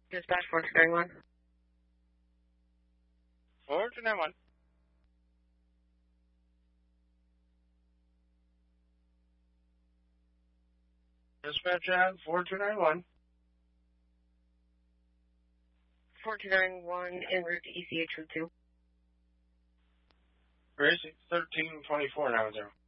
Dispatch 4291. 4291. Dispatch at 4291. 4291 en route to ECH Route 2. Racing 132490.